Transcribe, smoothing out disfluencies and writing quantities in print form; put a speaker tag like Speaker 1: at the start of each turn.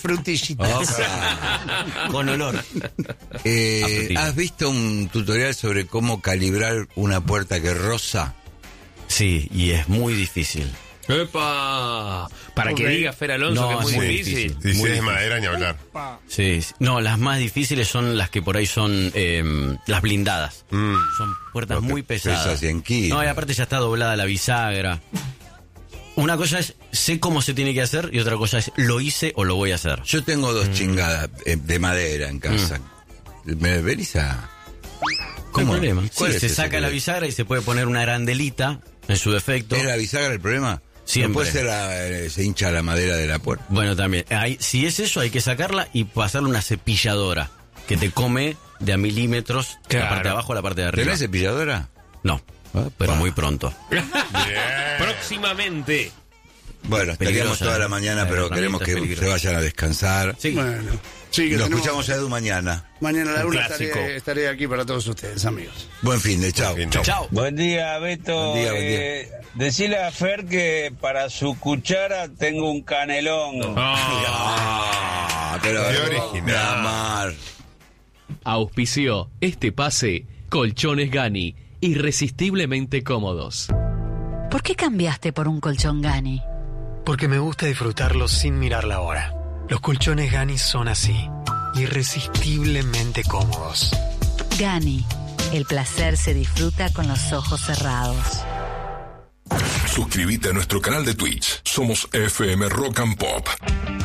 Speaker 1: frutillitas.
Speaker 2: Con olor.
Speaker 3: ¿Has visto un tutorial sobre cómo calibrar una puerta que roza?
Speaker 2: Sí, y es muy difícil.
Speaker 4: ¡Epa! Para que diga Fer Alonso que es muy difícil.
Speaker 5: Y si es de madera, ni hablar.
Speaker 2: Sí. No, las más difíciles son las que por ahí son las blindadas. Son puertas muy pesadas.
Speaker 3: Pesa 100 kilos.
Speaker 2: No, y aparte ya está doblada la bisagra. Una cosa es, sé cómo se tiene que hacer, y otra cosa es, lo hice o lo voy a hacer.
Speaker 3: Yo tengo 2 chingadas de madera en casa. ¿Me venís a...?
Speaker 2: Con problema.
Speaker 3: ¿Cuál
Speaker 2: Sí,
Speaker 3: es
Speaker 2: se
Speaker 3: ese
Speaker 2: saca la
Speaker 3: problema?
Speaker 2: bisagra y se puede poner una arandelita en su defecto.
Speaker 3: ¿Es la bisagra el problema?
Speaker 2: Siempre.
Speaker 3: ¿No puede ser se hincha la madera de la puerta?
Speaker 2: Bueno, también. Si es eso, hay que sacarla y pasarle una cepilladora que te come de a milímetros la parte de abajo a la parte de arriba.
Speaker 3: ¿Tenés cepilladora?
Speaker 2: No, pero muy pronto.
Speaker 4: Próximamente.
Speaker 3: Bueno, estaríamos
Speaker 2: Peligrosa,
Speaker 3: toda la mañana, pero queremos que
Speaker 2: peligrosa.
Speaker 3: se vayan a descansar.
Speaker 2: Sí.
Speaker 1: Bueno, sí, que
Speaker 3: Nos
Speaker 1: tenemos-
Speaker 3: escuchamos a Edu mañana.
Speaker 1: Mañana a la
Speaker 4: Un
Speaker 1: 1
Speaker 4: clásico.
Speaker 1: estaré aquí para todos ustedes, amigos.
Speaker 3: Buen fin de chao.
Speaker 2: Chao.
Speaker 6: Buen día, Beto.
Speaker 3: Buen día, buen día.
Speaker 6: Decile a Fer que para su cuchara tengo un canelón.
Speaker 3: Ah, pero
Speaker 5: Qué original.
Speaker 3: Amar.
Speaker 7: Auspició este pase Colchones Gani, irresistiblemente cómodos.
Speaker 8: ¿Por qué cambiaste por un colchón Gani?
Speaker 9: Porque me gusta disfrutarlo sin mirar la hora. Los colchones Gani son así, irresistiblemente cómodos.
Speaker 8: Gani, el placer se disfruta con los ojos cerrados.
Speaker 10: Suscríbete a nuestro canal de Twitch. Somos FM Rock and Pop.